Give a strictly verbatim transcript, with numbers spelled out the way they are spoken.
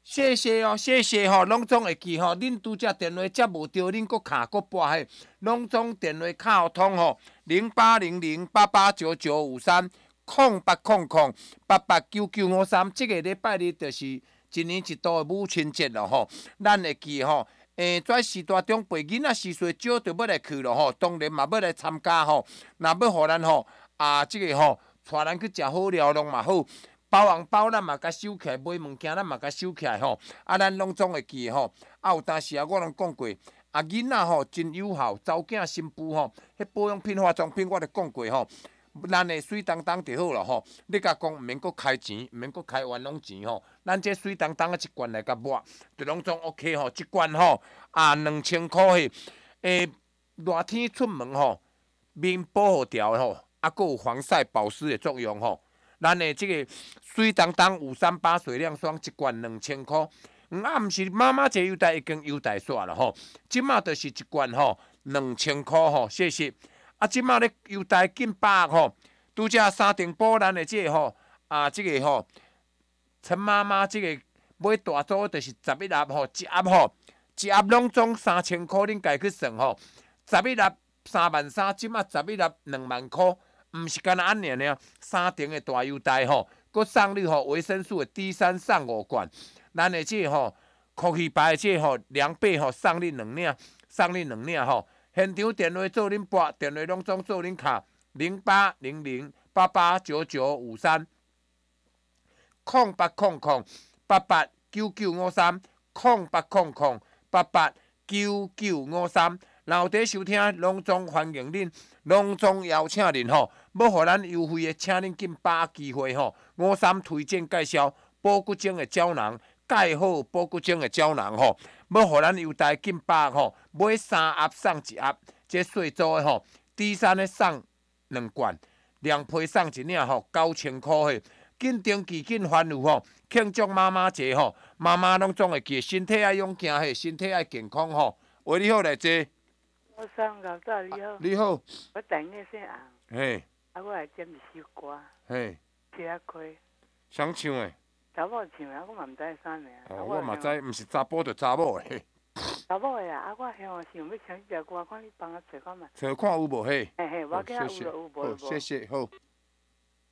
谢谢哦，谢谢吼、哦，拢总会记吼、哦。恁拄则电话接无着，恁搁卡搁拨迄，拢总电话卡互通吼、哦，零八零零八八九九五三，空八空空八八九九五三。即个礼拜日就是一年一度的母亲节咯吼，咱会记吼、哦。诶，跩时代中辈囡仔时岁少，就要来去咯吼。当然嘛要来参加吼，若要互咱吼啊，即、这个吼带咱去食好料拢嘛好。包红包咱嘛甲收起来，买物件咱嘛甲收起来吼。啊，咱拢总会记吼。啊，有当时啊，我拢讲过，啊囡仔吼真有效，查某囝新妇吼，迄保养品、化妆品我著讲过吼。咱的水当当就好了吼。你甲讲毋免阁开钱，毋免阁开冤枉钱吼。咱这水当当的一罐来甲抹，就拢总 OK 吼。一罐吼啊两千块嘿。诶，热天出门吼，面保护条吼，啊，阁有防晒保湿的作用吼。咱的即个水当当五三八水亮霜一罐两千块，啊，毋是妈妈节优待已经优待煞了吼，即马就是一罐吼两千块吼，谢谢。啊，即马咧优待近百吼，拄则三重埔咱的即个吼啊，即、这个吼陈妈妈即个买大组就是十一盒吼，一盒吼，一盒拢总三千块，恁家去算吼，十一盒三万三，即马十一盒两万块。毋是干那安尼尔，三重的大优待吼，佮送你吼维生素的 D 三送五罐，咱的即吼酷气牌的即吼凉被吼送你两领，送你两领吼。现场电话做恁拨，电话拢总做恁卡，零八零零八八九九五三，空八空空八八九九五三，空八空空八八九九五三。老弟收听，拢总欢迎恁，拢总邀请恁吼，要互咱优惠的，请恁紧把握机会吼。五三推荐介绍保骨精的胶囊，钙好保骨精的胶囊吼，要互咱优待紧把握吼，买三盒送一盒，这细组的吼，D 三的送两罐，凉被送一领吼，九千块嘿。紧登记紧欢呼吼，庆祝妈妈节吼，妈妈拢总会记，身体爱勇行嘿，身体爱健康吼。喂，你好，来坐。 我上老早你好， 你好， 我等个姓红， 嘿， 啊，我来点一首歌， 嘿， 吃啊亏， 谁唱的？ 查某唱的，我嘛毋知啥名。 哦，我嘛知，毋是查甫就查某的。 查某的啊，啊，我向想要唱一只歌，看你帮我找看嘛。 找看有无嘿？ 嘿嘿，我好， 今仔谢谢， 有就有，无好， 就无。 谢谢，好。